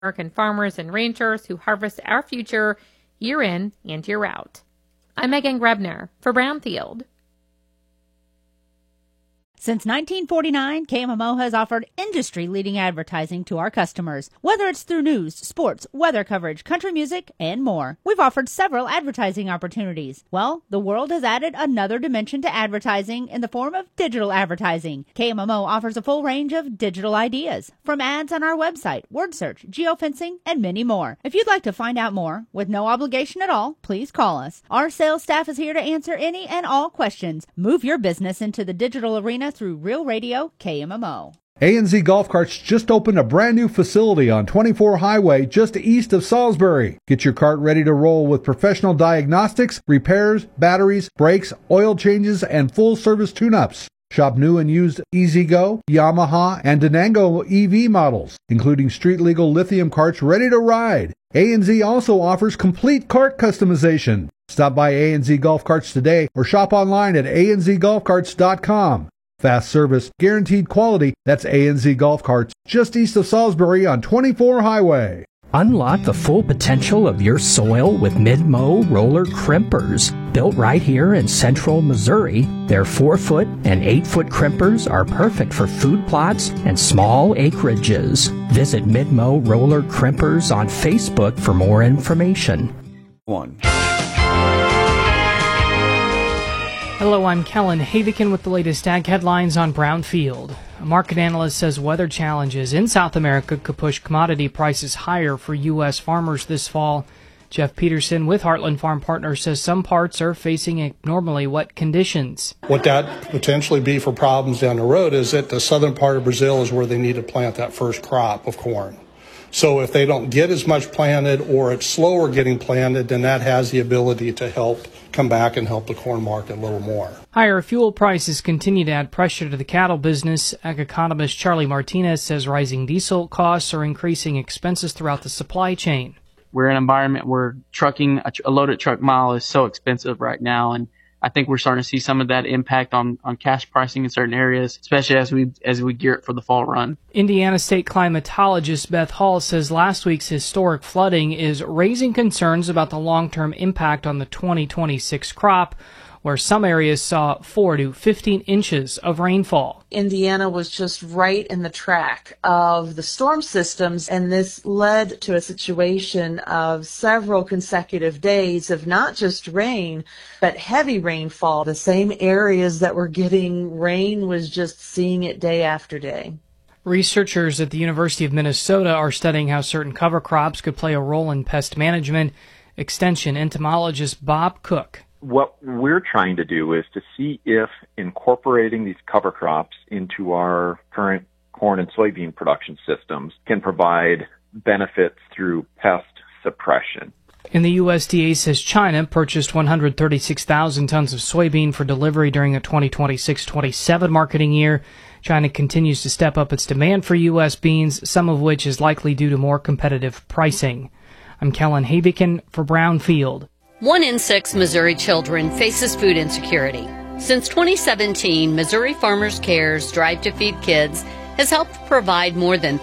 American farmers and ranchers who harvest our future year in and year out. I'm Megan Grebner for Brownfield. Since 1949, KMMO has offered industry-leading advertising to our customers, whether it's through news, sports, weather coverage, country music, and more. We've offered several advertising opportunities. Well, the world has added another dimension to advertising in the form of digital advertising. KMMO offers a full range of digital ideas, from ads on our website, word search, geofencing, and many more. If you'd like to find out more, with no obligation at all, please call us. Our sales staff is here to answer any and all questions. Move your business into the digital arena through Real Radio KMMO. A&Z Golf Carts just opened a brand new facility on 24 Highway just east of Salisbury. Get your cart ready to roll with professional diagnostics, repairs, batteries, brakes, oil changes, and full service tune-ups. Shop new and used E-Z-Go, Yamaha, and Denango EV models, including street-legal lithium carts ready to ride. A&Z also offers complete cart customization. Stop by A&Z Golf Carts today or shop online at anzgolfcarts.com. Fast service, guaranteed quality. That's A&Z Golf Carts, just east of Salisbury on 24 Highway. Unlock the full potential of your soil with Mid-Mow roller crimpers. Built right here in central Missouri, their 4-foot and 8-foot crimpers are perfect for food plots and small acreages. Visit Mid-Mow roller crimpers on Facebook for more information. Hello, I'm Kellen Havikin with the latest ag headlines on Brownfield. A market analyst says weather challenges in South America could push commodity prices higher for U.S. farmers this fall. Jeff Peterson with Heartland Farm Partners says some parts are facing abnormally wet conditions. What that potentially be for problems down the road is that the southern part of Brazil is where they need to plant that first crop of corn. So if they don't get as much planted or it's slower getting planted, then that has the ability to help come back and help the corn market a little more. Higher fuel prices continue to add pressure to the cattle business. Ag economist Charlie Martinez says rising diesel costs are increasing expenses throughout the supply chain. We're in an environment where trucking a loaded truck mile is so expensive right now, and I think we're starting to see some of that impact on cash pricing in certain areas, especially as we gear up for the fall run. Indiana State climatologist Beth Hall says last week's historic flooding is raising concerns about the long-term impact on the 2026 crop, where some areas saw 4 to 15 inches of rainfall. Indiana was just right in the track of the storm systems, and this led to a situation of several consecutive days of not just rain, but heavy rainfall. The same areas that were getting rain was just seeing it day after day. Researchers at the University of Minnesota are studying how certain cover crops could play a role in pest management. Extension entomologist Bob Cook. What we're trying to do is to see if incorporating these cover crops into our current corn and soybean production systems can provide benefits through pest suppression. And the USDA says China purchased 136,000 tons of soybean for delivery during the 2026-27 marketing year. China continues to step up its demand for U.S. beans, some of which is likely due to more competitive pricing. I'm Kellen Havikin for Brownfield. 1 in 6 Missouri children faces food insecurity. Since 2017, Missouri Farmers Care's Drive to Feed Kids has helped provide more than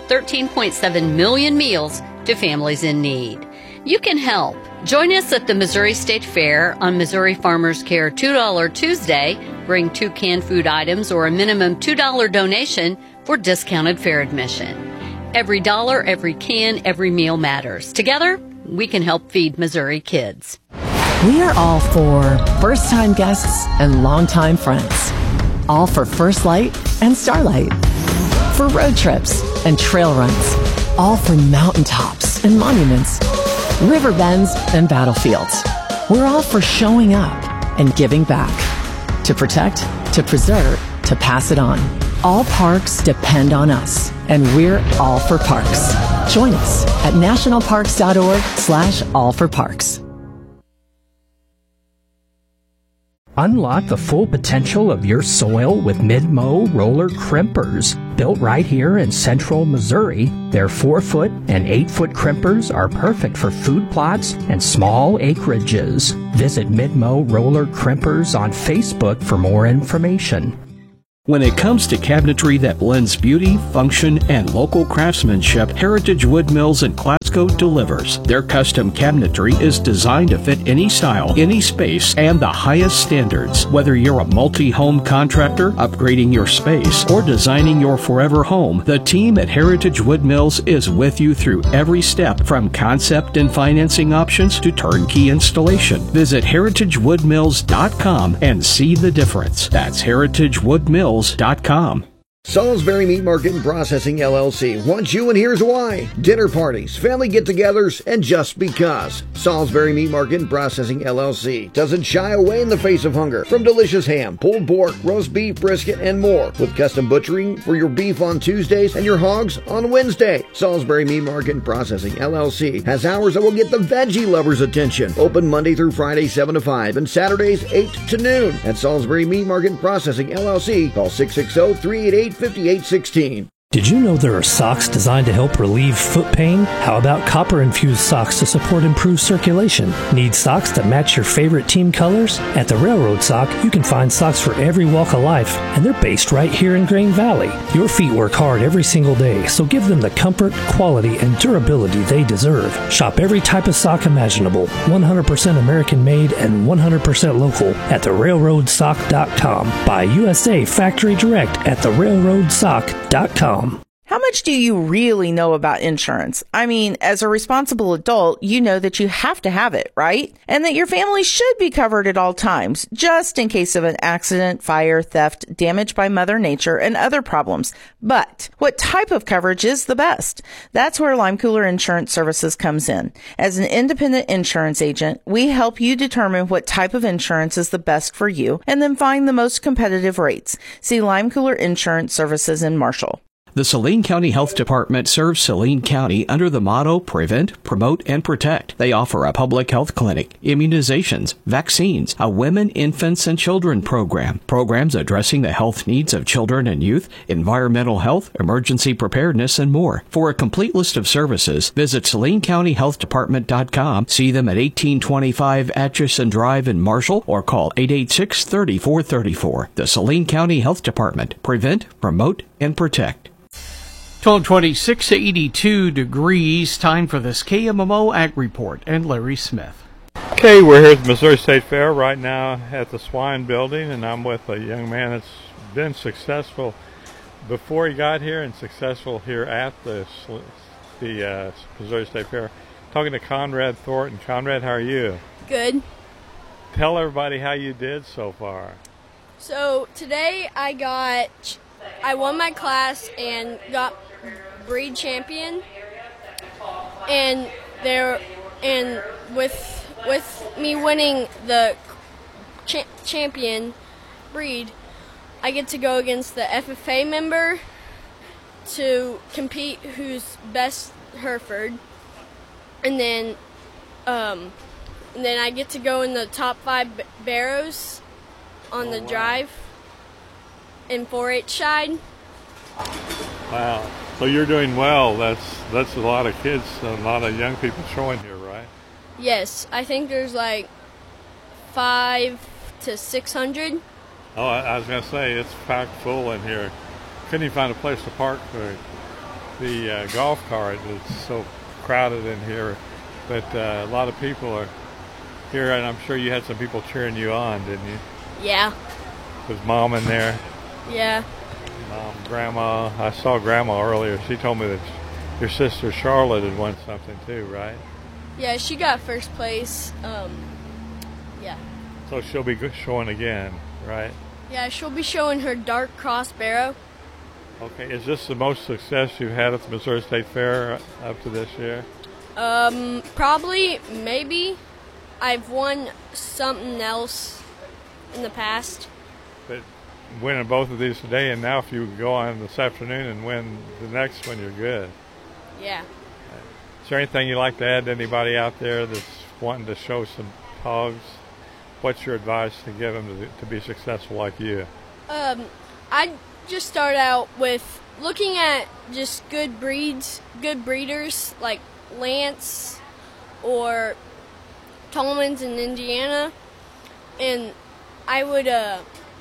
13.7 million meals to families in need. You can help. Join us at the Missouri State Fair on Missouri Farmers Care $2 Tuesday. Bring 2 canned food items or a minimum $2 donation for discounted fair admission. Every dollar, every can, every meal matters. Together, we can help feed Missouri kids. We are all for first-time guests and longtime friends. All for First Light and Starlight. For road trips and trail runs. All for mountaintops and monuments. River bends and battlefields. We're all for showing up and giving back. To protect, to preserve, to pass it on. All parks depend on us, and we're all for parks. Join us at nationalparks.org/allforparks. Unlock the full potential of your soil with Mid-Mow roller crimpers. Built right here in central Missouri, their 4-foot and 8-foot crimpers are perfect for food plots and small acreages. Visit Mid-Mow roller crimpers on Facebook for more information. When it comes to cabinetry that blends beauty, function, and local craftsmanship, Heritage Wood Mills in Glasgow delivers. Their custom cabinetry is designed to fit any style, any space, and the highest standards. Whether you're a multi-home contractor, upgrading your space, or designing your forever home, the team at Heritage Wood Mills is with you through every step, from concept and financing options to turnkey installation. Visit heritagewoodmills.com and see the difference. That's heritagewoodmills.com. Salisbury Meat Market and Processing LLC wants you, and here's why. Dinner parties, family get-togethers, and just because. Salisbury Meat Market and Processing LLC doesn't shy away in the face of hunger. From delicious ham, pulled pork, roast beef, brisket, and more. With custom butchering for your beef on Tuesdays and your hogs on Wednesday. Salisbury Meat Market and Processing LLC has hours that will get the veggie lovers' attention. Open Monday through Friday 7 to 5 and Saturdays 8 to noon. At Salisbury Meat Market and Processing LLC, call 660-388-5816. Did you know there are socks designed to help relieve foot pain? How about copper-infused socks to support improved circulation? Need socks that match your favorite team colors? At the Railroad Sock, you can find socks for every walk of life, and they're based right here in Grain Valley. Your feet work hard every single day, so give them the comfort, quality, and durability they deserve. Shop every type of sock imaginable, 100% American-made and 100% local at therailroadsock.com. Buy USA Factory Direct at therailroadsock.com. How much do you really know about insurance? I mean, as a responsible adult, you know that you have to have it, right? And that your family should be covered at all times, just in case of an accident, fire, theft, damage by Mother Nature, and other problems. But what type of coverage is the best? That's where Lime Cooler Insurance Services comes in. As an independent insurance agent, we help you determine what type of insurance is the best for you and then find the most competitive rates. See Lime Cooler Insurance Services in Marshall. The Saline County Health Department serves Saline County under the motto Prevent, Promote, and Protect. They offer a public health clinic, immunizations, vaccines, a women, infants, and children program, programs addressing the health needs of children and youth, environmental health, emergency preparedness, and more. For a complete list of services, visit SalineCountyHealthDepartment.com, see them at 1825 Atchison Drive in Marshall, or call 886-3434. The Saline County Health Department. Prevent, Promote, and Protect. 1226 to 82 degrees. Time for this KMMO Ag Report and Larry Smith. Okay, we're here at the Missouri State Fair right now at the Swine Building, and I'm with a young man that's been successful before he got here and successful here at the Missouri State Fair. Talking to Conrad Thornton. Conrad, how are you? Good. Tell everybody how you did so far. So today I won my class and got breed champion, and with me winning the champion breed, I get to go against the FFA member to compete who's best Hereford, and then I get to go in the top 5 barrows on the drive in 4-H side. Wow. So you're doing well. That's a lot of kids, a lot of young people showing here, right? Yes, I think there's like 500 to 600. Oh, I was going to say, it's packed full in here. Couldn't even find a place to park the golf cart. It's so crowded in here. But a lot of people are here, and I'm sure you had some people cheering you on, didn't you? Yeah. Was Mom in there? Yeah. Mom, Grandma. I saw Grandma earlier. She told me that your sister Charlotte had won something too, right? Yeah, she got first place. Yeah. So she'll be showing again, right? Yeah, she'll be showing her dark cross barrow. Okay, is this the most success you've had at the Missouri State Fair up to this year? Probably, maybe. I've won something else in the past. But winning both of these today, and now if you go on this afternoon and win the next one, you're good. Yeah. Is there anything you'd like to add to anybody out there that's wanting to show some hogs? What's your advice to get them to be successful like you? I'd just start out with looking at just good breeds, good breeders like Lance or Tolman's in Indiana, and I would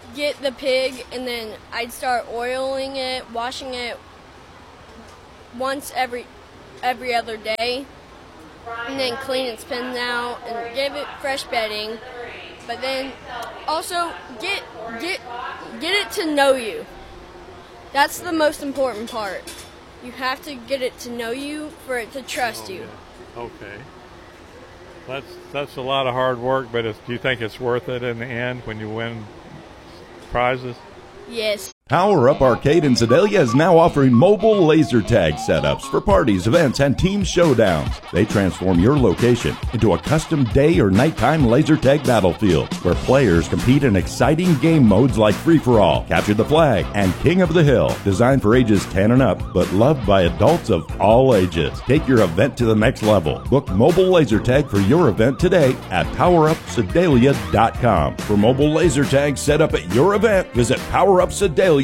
get the pig, and then I'd start oiling it, washing it once every other day, and then clean its pens out and give it fresh bedding. But then also get it to know you. That's the most important part. You have to get it to know you for it to trust you. Okay. That's a lot of hard work, but do you think it's worth it in the end when you win prizes? Yes. Power Up Arcade in Sedalia is now offering mobile laser tag setups for parties, events, and team showdowns. They transform your location into a custom day or nighttime laser tag battlefield where players compete in exciting game modes like Free-for-All, Capture the Flag, and King of the Hill. Designed for ages 10 and up, but loved by adults of all ages. Take your event to the next level. Book mobile laser tag for your event today at PowerUpSedalia.com. For mobile laser tag set up at your event, visit PowerUpSedalia.com.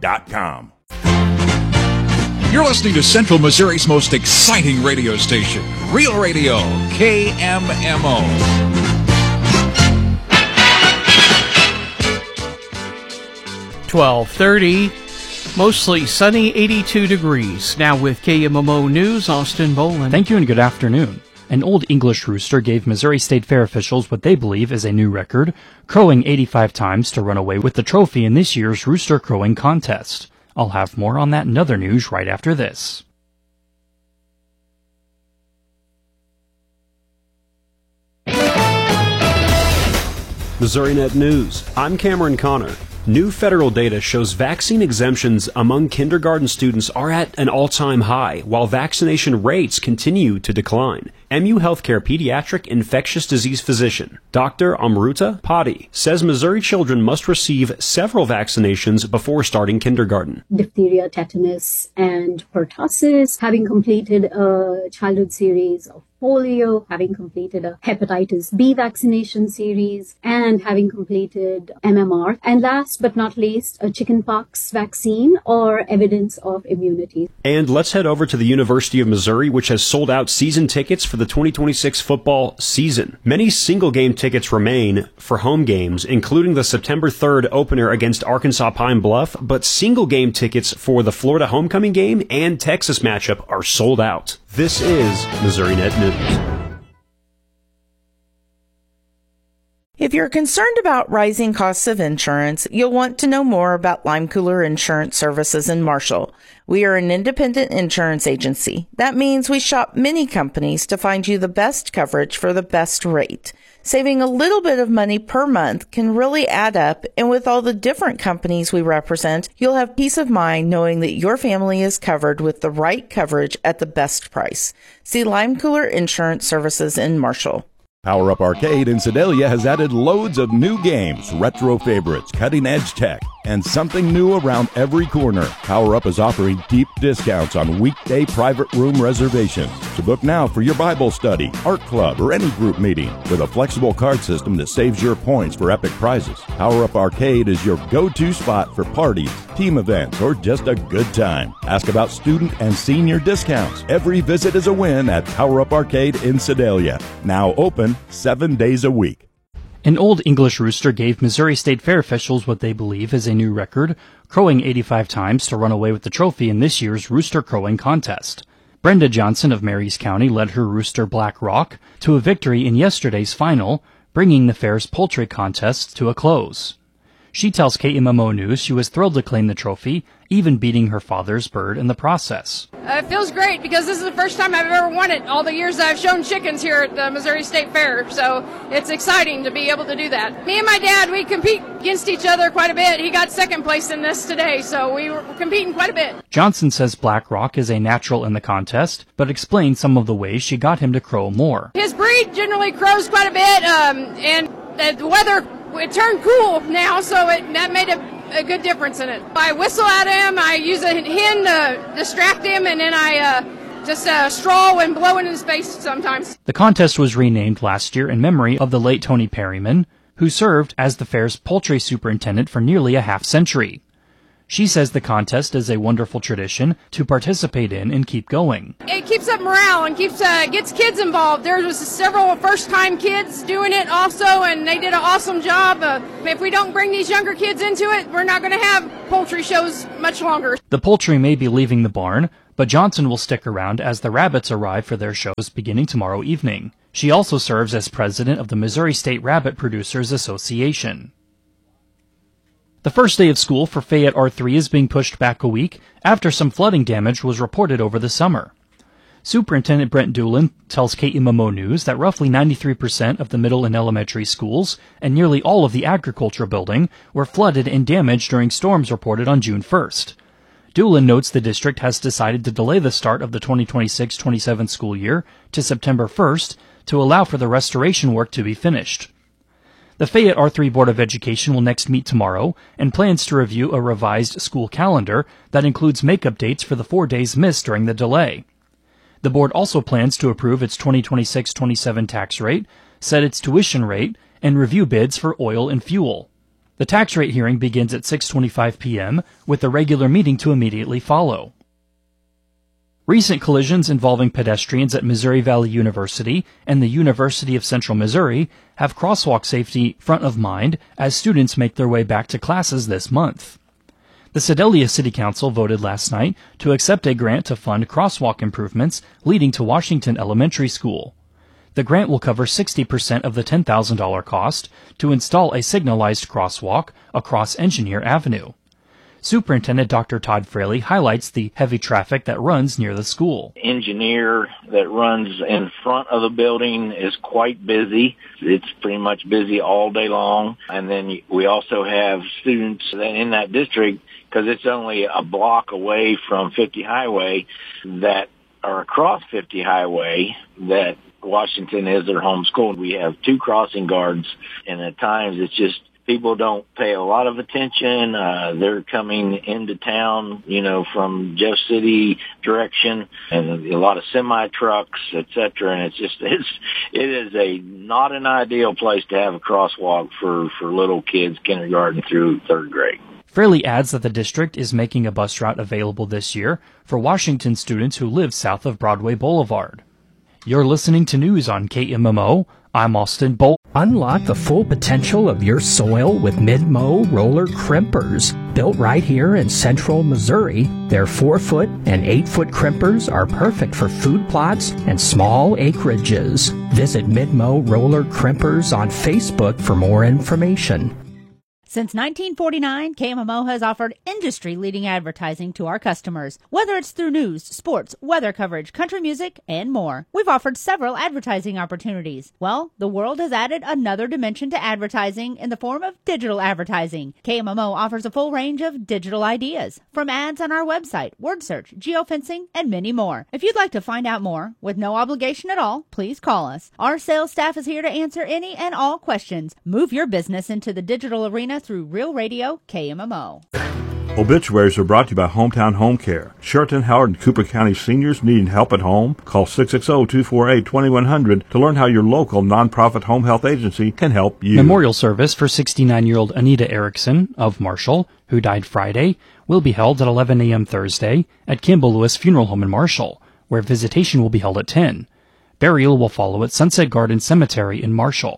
You're listening to Central Missouri's most exciting radio station, Real Radio, KMMO. .30, mostly sunny, 82 degrees. Now with KMMO News, Austin Boland. Thank you and good afternoon. An Old English rooster gave Missouri State Fair officials what they believe is a new record, crowing 85 times to run away with the trophy in this year's rooster crowing contest. I'll have more on that and other news right after this. MissouriNet News. I'm Cameron Connor. New federal data shows vaccine exemptions among kindergarten students are at an all-time high, while vaccination rates continue to decline. MU Healthcare pediatric infectious disease physician Dr. Amruta Padi says Missouri children must receive several vaccinations before starting kindergarten. Diphtheria, tetanus, and pertussis, having completed a childhood series of polio, having completed a hepatitis B vaccination series, and having completed MMR. And last but not least, a chickenpox vaccine or evidence of immunity. And let's head over to the University of Missouri, which has sold out season tickets for the 2026 football season. Many single-game tickets remain for home games, including the September 3rd opener against Arkansas Pine Bluff, but single-game tickets for the Florida homecoming game and Texas matchup are sold out. This is MissouriNet News. If you're concerned about rising costs of insurance, you'll want to know more about Lime Cooler Insurance Services in Marshall. We are an independent insurance agency. That means we shop many companies to find you the best coverage for the best rate. Saving a little bit of money per month can really add up, and with all the different companies we represent, you'll have peace of mind knowing that your family is covered with the right coverage at the best price. See Lime Cooler Insurance Services in Marshall. Power Up Arcade in Sedalia has added loads of new games, retro favorites, cutting-edge tech, and something new around every corner. Power Up is offering deep discounts on weekday private room reservations. So book now for your Bible study, art club, or any group meeting with a flexible card system that saves your points for epic prizes. Power Up Arcade is your go-to spot for parties, team events, or just a good time. Ask about student and senior discounts. Every visit is a win at Power Up Arcade in Sedalia. Now open 7 days a week. An Old English rooster gave Missouri State Fair officials what they believe is a new record, crowing 85 times to run away with the trophy in this year's rooster crowing contest. Brenda Johnson of Marys County led her rooster Black Rock to a victory in yesterday's final, bringing the fair's poultry contest to a close. She tells KMMO News she was thrilled to claim the trophy, even beating her father's bird in the process. It feels great because this is the first time I've ever won it all the years I've shown chickens here at the Missouri State Fair, so it's exciting to be able to do that. Me and my dad, we compete against each other quite a bit. He got second place in this today, so we were competing quite a bit. Johnson says Black Rock is a natural in the contest, but explains some of the ways she got him to crow more. His breed generally crows quite a bit, and the weather, it turned cool now, so that made a good difference in it. I whistle at him, I use a hen to distract him, and then I just straw and blow in his face sometimes. The contest was renamed last year in memory of the late Tony Perryman, who served as the fair's poultry superintendent for nearly a half-century. She says the contest is a wonderful tradition to participate in and keep going. It keeps up morale and gets kids involved. There was several first-time kids doing it also, and they did an awesome job. If we don't bring these younger kids into it, we're not going to have poultry shows much longer. The poultry may be leaving the barn, but Johnson will stick around as the rabbits arrive for their shows beginning tomorrow evening. She also serves as president of the Missouri State Rabbit Producers Association. The first day of school for Fayette R3 is being pushed back a week after some flooding damage was reported over the summer. Superintendent Brent Doolin tells KMMO News that roughly 93% of the middle and elementary schools and nearly all of the agriculture building were flooded and damaged during storms reported on June 1st. Doolin notes the district has decided to delay the start of the 2026-27 school year to September 1st to allow for the restoration work to be finished. The Fayette R3 Board of Education will next meet tomorrow and plans to review a revised school calendar that includes makeup dates for the 4 days missed during the delay. The board also plans to approve its 2026-27 tax rate, set its tuition rate, and review bids for oil and fuel. The tax rate hearing begins at 6:25 p.m., with the regular meeting to immediately follow. Recent collisions involving pedestrians at Missouri Valley University and the University of Central Missouri have crosswalk safety front of mind as students make their way back to classes this month. The Sedalia City Council voted last night to accept a grant to fund crosswalk improvements leading to Washington Elementary School. The grant will cover 60% of the $10,000 cost to install a signalized crosswalk across Engineer Avenue. Superintendent Dr. Todd Fraley highlights the heavy traffic that runs near the school. Engineer that runs in front of the building is quite busy. It's pretty much busy all day long. And then we also have students in that district, because it's only a block away from 50 Highway, that are across 50 Highway that Washington is their home school. We have 2 crossing guards, and at times it's just people don't pay a lot of attention. They're coming into town, from Jeff City direction, and a lot of semi trucks, etc. And it is not an ideal place to have a crosswalk for little kids, kindergarten through 3rd grade. Fraley adds that the district is making a bus route available this year for Washington students who live south of Broadway Boulevard. You're listening to news on KMMO. I'm Austin Bolt. Unlock the full potential of your soil with Mid-Mow roller crimpers. Built right here in central Missouri, their 4-foot and 8-foot crimpers are perfect for food plots and small acreages. Visit Mid-Mow roller crimpers on Facebook for more information. Since 1949, KMMO has offered industry-leading advertising to our customers, whether it's through news, sports, weather coverage, country music, and more. We've offered several advertising opportunities. Well, the world has added another dimension to advertising in the form of digital advertising. KMMO offers a full range of digital ideas, from ads on our website, word search, geofencing, and many more. If you'd like to find out more, with no obligation at all, please call us. Our sales staff is here to answer any and all questions. Move your business into the digital arena through Real Radio KMMO. Obituaries are brought to you by Hometown Home Care. Sheraton, Howard, and Cooper County seniors needing help at home? Call 660-248-2100 to learn how your local nonprofit home health agency can help you. Memorial service for 69-year-old Anita Erickson of Marshall, who died Friday, will be held at 11 a.m. Thursday at Kimball Lewis Funeral Home in Marshall, where visitation will be held at 10. Burial will follow at Sunset Garden Cemetery in Marshall.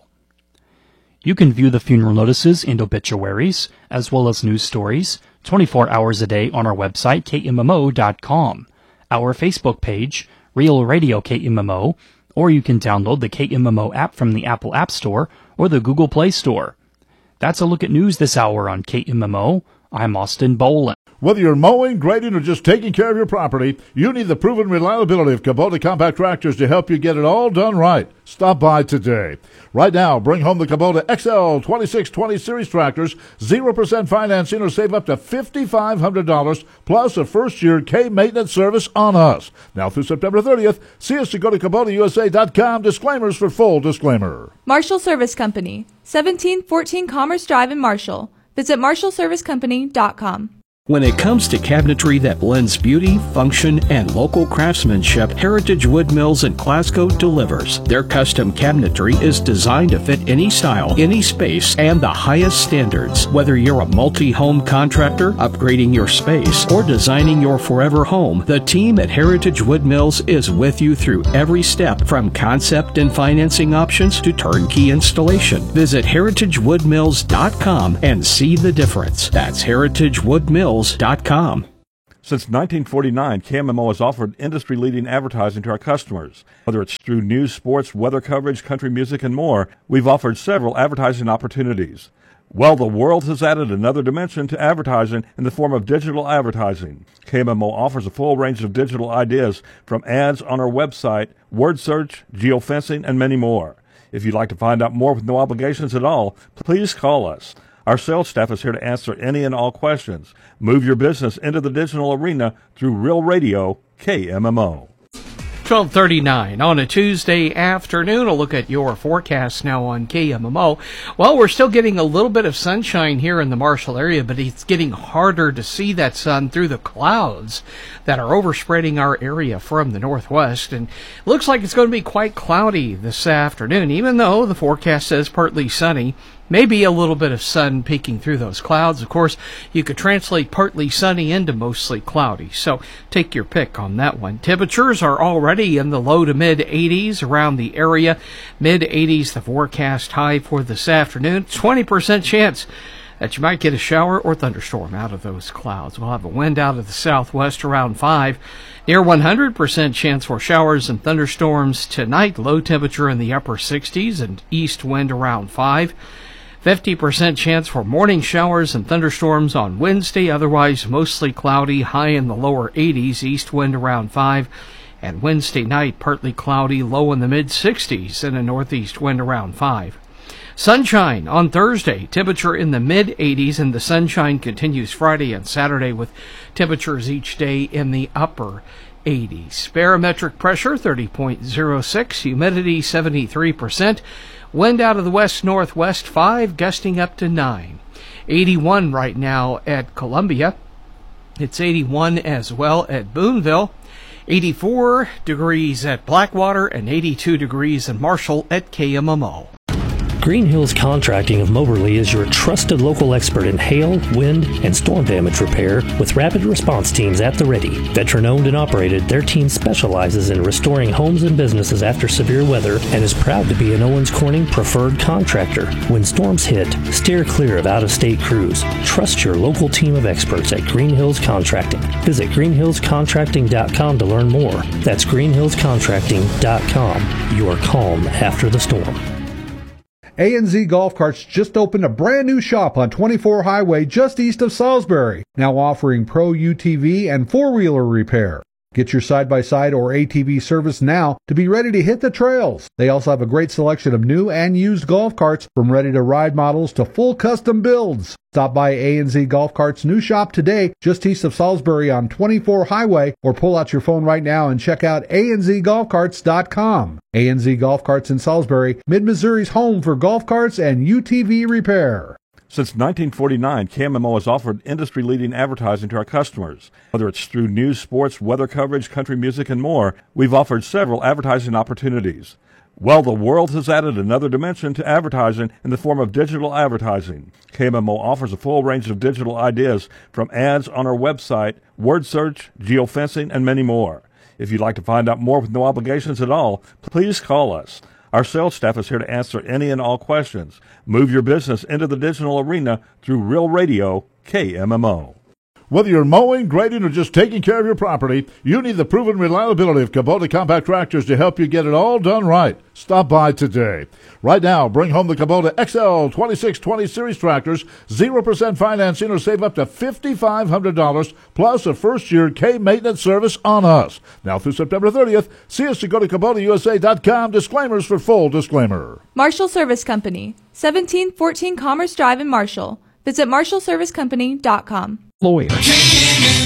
You can view the funeral notices and obituaries, as well as news stories, 24 hours a day on our website, KMMO.com, our Facebook page, Real Radio KMMO, or you can download the KMMO app from the Apple App Store or the Google Play Store. That's a look at news this hour on KMMO. I'm Austin Boland. Whether you're mowing, grading, or just taking care of your property, you need the proven reliability of Kubota compact tractors to help you get it all done right. Stop by today. Right now, bring home the Kubota XL 2620 Series tractors, 0% financing, or save up to $5,500, plus a first-year K-maintenance service on us. Now through September 30th, see us to go to KubotaUSA.com. Disclaimers for full disclaimer. Marshall Service Company, 1714 Commerce Drive in Marshall. Visit MarshallServiceCompany.com. When it comes to cabinetry that blends beauty, function, and local craftsmanship, Heritage Wood Mills in Glasgow delivers. Their custom cabinetry is designed to fit any style, any space, and the highest standards. Whether you're a multi-home contractor, upgrading your space, or designing your forever home, the team at Heritage Wood Mills is with you through every step, from concept and financing options to turnkey installation. Visit heritagewoodmills.com and see the difference. That's heritagewoodmills.com. Since 1949, KMMO has offered industry-leading advertising to our customers. Whether it's through news, sports, weather coverage, country music, and more, we've offered several advertising opportunities. Well, the world has added another dimension to advertising in the form of digital advertising. KMMO offers a full range of digital ideas, from ads on our website, word search, geofencing, and many more. If you'd like to find out more with no obligations at all, please call us. Our sales staff is here to answer any and all questions. Move your business into the digital arena through Real Radio KMMO. 12:39 on a Tuesday afternoon. A look at your forecast now on KMMO. Well, we're still getting a little bit of sunshine here in the Marshall area, but it's getting harder to see that sun through the clouds that are overspreading our area from the northwest. And it looks like it's going to be quite cloudy this afternoon, even though the forecast says partly sunny. Maybe a little bit of sun peeking through those clouds. Of course, you could translate partly sunny into mostly cloudy, so take your pick on that one. Temperatures are already in the low to mid 80s around the area. Mid 80s, the forecast high for this afternoon. 20% chance that you might get a shower or thunderstorm out of those clouds. We'll have a wind out of the southwest around 5. Near 100% chance for showers and thunderstorms tonight. Low temperature in the upper 60s and east wind around 5. 50% chance for morning showers and thunderstorms on Wednesday, otherwise mostly cloudy, high in the lower 80s, east wind around 5. And Wednesday night, partly cloudy, low in the mid-60s, and a northeast wind around 5. Sunshine on Thursday, temperature in the mid-80s, and the sunshine continues Friday and Saturday with temperatures each day in the upper 80s. Barometric pressure 30.06, humidity 73%. Wind out of the west-northwest 5, gusting up to 9. 81 right now at Columbia. It's 81 as well at Boonville. 84 degrees at Blackwater and 82 degrees in Marshall at KMMO. Green Hills Contracting of Moberly is your trusted local expert in hail, wind, and storm damage repair with rapid response teams at the ready. Veteran-owned and operated, their team specializes in restoring homes and businesses after severe weather and is proud to be an Owens Corning preferred contractor. When storms hit, steer clear of out-of-state crews. Trust your local team of experts at Green Hills Contracting. Visit greenhillscontracting.com to learn more. That's greenhillscontracting.com. Your calm after the storm. A&Z Golf Carts just opened a brand new shop on 24 Highway just east of Salisbury, now offering Pro UTV and four-wheeler repair. Get your side-by-side or ATV service now to be ready to hit the trails. They also have a great selection of new and used golf carts, from ready-to-ride models to full custom builds. Stop by A&Z Golf Carts' new shop today, just east of Salisbury on 24 Highway, or pull out your phone right now and check out anzgolfcarts.com. A&Z Golf Carts in Salisbury, Mid-Missouri's home for golf carts and UTV repair. Since 1949, KMMO has offered industry-leading advertising to our customers. Whether it's through news, sports, weather coverage, country music, and more, we've offered several advertising opportunities. Well, the world has added another dimension to advertising in the form of digital advertising. KMMO offers a full range of digital ideas, from ads on our website, word search, geofencing, and many more. If you'd like to find out more with no obligations at all, please call us. Our sales staff is here to answer any and all questions. Move your business into the digital arena through Real Radio KMMO. Whether you're mowing, grading, or just taking care of your property, you need the proven reliability of Kubota compact tractors to help you get it all done right. Stop by today. Right now, bring home the Kubota XL 2620 Series tractors, 0% financing, or save up to $5,500, plus a first-year K-maintenance service on us. Now through September 30th, see us to go to KubotaUSA.com. Disclaimers for full disclaimer. Marshall Service Company, 1714 Commerce Drive in Marshall. Visit marshallservicecompany.com. Lawyers.